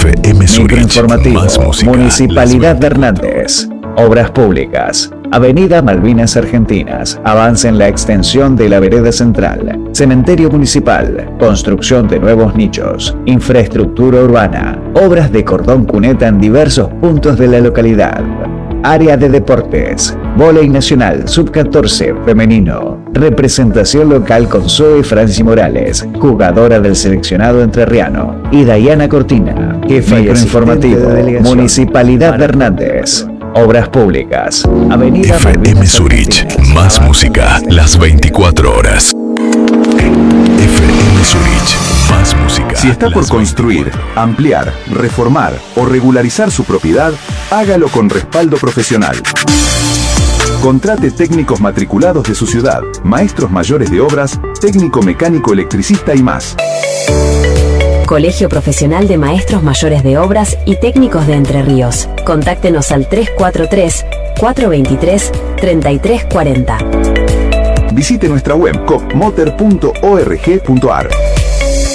FM Zurich. Microinformativo. Más música. Municipalidad de Hernández. Obras públicas. Avenida Malvinas Argentinas. Avance en la extensión de la vereda central. Cementerio municipal. Construcción de nuevos nichos. Infraestructura urbana. Obras de cordón cuneta en diversos puntos de la localidad. Área de deportes. Vóley nacional sub-14 femenino. Representación local con Zoe Franci Morales, jugadora del seleccionado entrerriano. Y Dayana Cortina, jefa informativo. Municipalidad de Hernández. Obras públicas. Avenida FM Malvinas Zurich. Argentinas. Más música las 24 horas. FM Zurich. Más música. Si está por las construir, 24. ampliar, reformar o regularizar su propiedad, hágalo con respaldo profesional. Contrate técnicos matriculados de su ciudad, maestros mayores de obras, técnico mecánico electricista y más. Colegio Profesional de Maestros Mayores de Obras y Técnicos de Entre Ríos. Contáctenos al 343-423-3340. Visite nuestra web copmoter.org.ar.